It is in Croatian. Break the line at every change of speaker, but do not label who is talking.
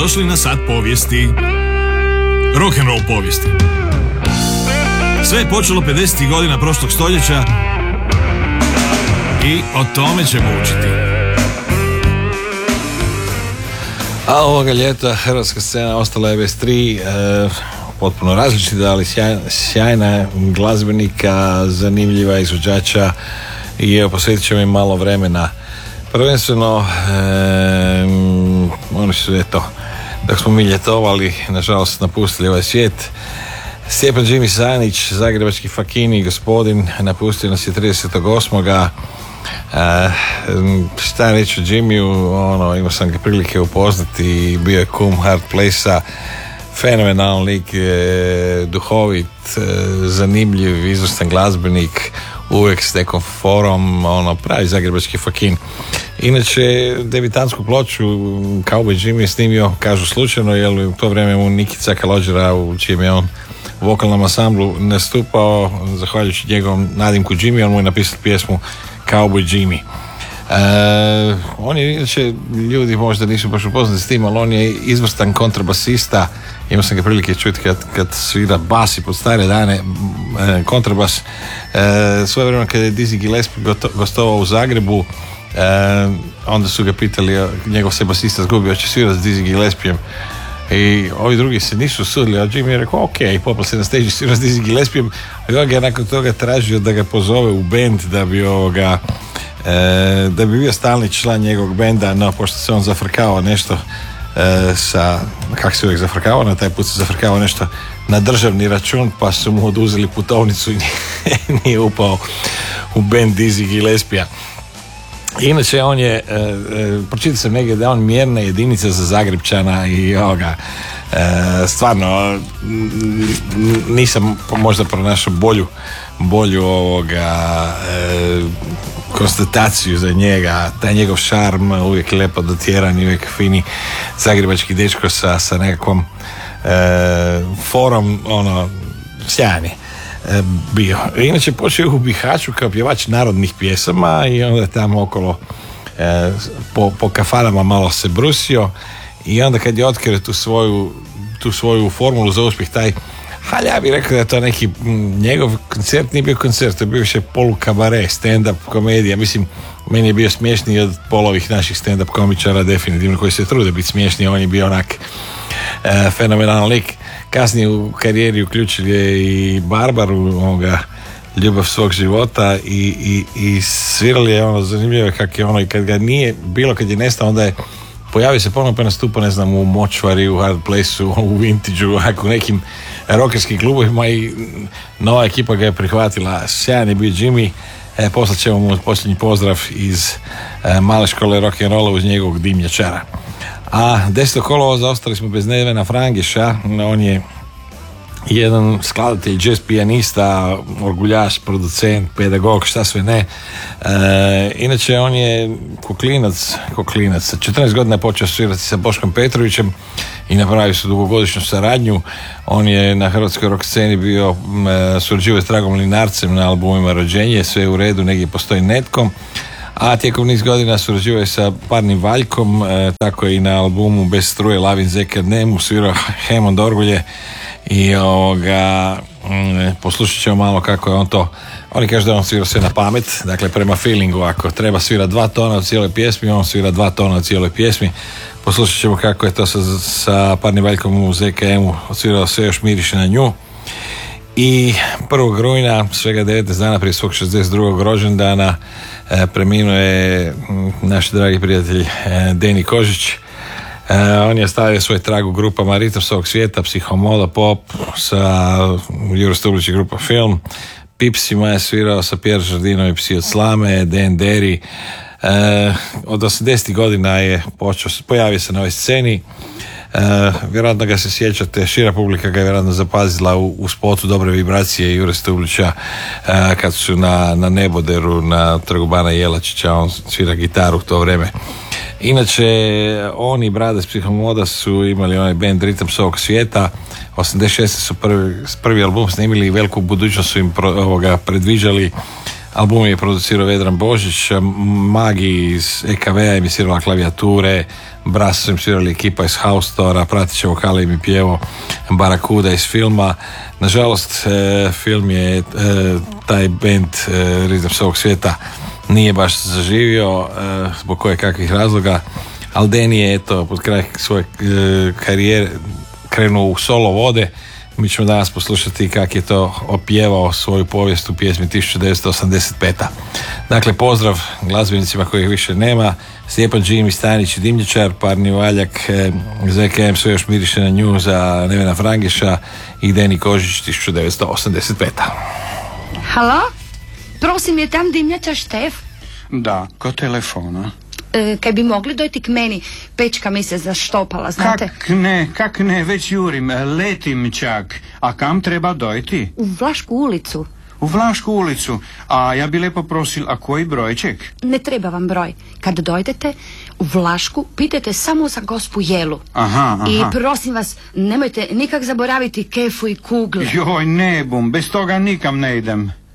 Dobrodošli na Sat povijesti. Rock'n'roll povijesti. Sve je počelo 50. godina prošlog stoljeća i o tome ćemo učiti.
A ovoga ljeta hrvatska scena ostala je bez tri potpuno različita, ali sjajna glazbenika, zanimljiva izvođača i evo posvetit ćemo im malo vremena. Prvenstveno oni su dok smo mi ljetovali, nažalost napustili ovaj svijet. Stjepan Jimmy Sanić, zagrebački Fakini gospodin, napustio nas je 38. Šta reći o Jimmyu, imao sam ga prilike upoznati i bio je kum Hard Place-a, fenomenalan lik, duhovit, zanimljiv, izvrstan glazbenik, uvijek s nekom forom, pravi zagrebački Fakin. Inače, debitantsku ploču Cowboy Jimmy je snimio, kažu slučajno, jer u to vrijeme mu Nikica Kalođera, u čijem je on vokalnom ansamblu nastupao, zahvaljujući njegovom nadimku Jimmy, on mu je napisao pjesmu Cowboy Jimmy. On je, inače, ljudi možda nisu baš upoznati s tim, ali on je izvrstan kontrabasista. Imao sam ga prilike čuti kad svira bas i pod stare dane kontrabas. Svoje vrijeme kad je Dizzy Gillespie gostovao u Zagrebu, onda su ga pitali, njegov se basista zgubio, će svirati s Dizzy Gillespiem. I ovi drugi se nisu sudili, a Jimmy je rekao ok, popao se na stage svira s Dizzy Gillespiem, i on ga je nakon toga tražio da ga pozove u band, da bi bio stalni član njegovog benda, no pošto se on zafrkao nešto kako se uvijek zafrkao, na taj put se zafrkao nešto na državni račun, pa su mu oduzeli putovnicu i nije upao u band Dizzy Gillespija. Inače, on je, pročitao sam negdje da je on mjerna jedinica za Zagrebčana i stvarno nisam možda pronašao bolju konstataciju za njega. Taj njegov šarm, uvijek lepo dotjeran i uvijek fini zagrebački dečko sa nekakvom forom, sjajni bio. Inače, počeo u Bihaću kao pjevač narodnih pjesama i onda je tamo okolo po kafanama malo se brusio i onda kad je otkrio tu svoju formulu za uspjeh, ali ja bih rekao da je to neki njegov koncert, nije bio koncert, to je bio više polukabare, stand-up komedija. Mislim, meni je bio smješniji od polovih naših stand-up komičara, definitivno, koji se trude biti smiješni. On je bio onak fenomenalan lik. Kasnije u karijeri uključili je i Barbaru, ljubav svog života i svirali je zanimljivo kako je i kad ga nije bilo, kad je nestao, onda je pojavio se ponovno pa nastupa, ne znam, u Močvari, u Hard Place-u, u Vintage-u, u nekim rockerskim klubovima i nova ekipa ga je prihvatila. Sjajan je bio Jimmy. Poslat ćemo mu posljednji pozdrav iz male škole rock'n'rolla uz njegovog dimnjačara. A 10. kolovoza ostali smo bez Nevena Frangeša. On je jedan skladatelj, jazz pijanista, orguljaš, producent, pedagog, šta sve ne. Inače, on je koklinac. Sa 14 godina je počeo svirati sa Boškom Petrovićem i napravio su dugogodišnju saradnju. On je na hrvatskoj rock sceni bio surađivao s Tragom Linarcem na albumima Rođenje, Sve je u redu, negdje postoji netkom. A tijekom niz godina surađivao je sa Parnim Valjkom, tako je i na albumu Bez struje Lavin Zeka Dnemu svirao Hammond orgulje i poslušat ćemo malo kako je on to. Oni kažu da on svira sve na pamet, dakle prema feelingu, ako treba svira 2 tona u cijeloj pjesmi, on svira 2 tona u cijeloj pjesmi. Poslušat ćemo kako je to sa Parnim Valjkom u ZKM-u odsvirao Sve još miriše na nju. I 1. rujna, svega 19 dana prije svog 62. rođendana, preminuo je naš dragi prijatelj Deni Kožić. On je ostavio svoj trag u grupama Ritam svog svijeta, Psihomoda, Pop, sa Juro Stublić grupa Film. Pipsima je svirao sa Pierre Jardinom i Psi od slame, Dan Derry. Od 80. godina je pojavio se na ovoj sceni. Vjerojatno ga se sjećate, šira publika ga je vjerojatno zapazila u spotu Dobre vibracije Jure Stublića kad su na Neboderu na Trgu Bana Jelačića, on svira gitaru u to vrijeme. Inače, on i brada s Psihomoda su imali onaj band Ritam svog svijeta. 86. su prvi album snimili i veliku budućnost su im predviđali, Album je producirao Vedran Božić, Magi iz EKV-a emisirala klavijature, Bras su emisirali ekipa iz Haustora, pratiće vokale im je pjevo Barakuda iz filma. Nažalost, film je taj band Ritam s ovog svijeta nije baš zaživio zbog koje kakvih razloga, ali Deni je pod kraj svoje karijere krenuo u solo vode. Mi ćemo danas poslušati kako je to opjevao svoju povijest u pjesmi 1985. Dakle, pozdrav glazbenicima kojih više nema. Stjepan Džimi, Stanić i Dimnjičar, Parni Valjak, ZKM sve još miriše na nju za Nevena Frangiša i Deni Kožić 1985.
Halo? Prosim, je tam Dimnjačar Štef?
Da, ko telefona?
Kaj bi mogli dojti k meni, pečka mi se zaštopala, znate?
Kak ne, već jurim, letim čak. A kam treba dojti?
U Vlašku ulicu.
U Vlašku ulicu. A ja bi lepo prosil, a koji brojček?
Ne treba vam broj. Kad dojdete u Vlašku, pitajte samo za gospu Jelu.
Aha.
I prosim vas, nemojte nikak zaboraviti kefu i kugle.
Joj, ne bum, bez toga nikam ne idem.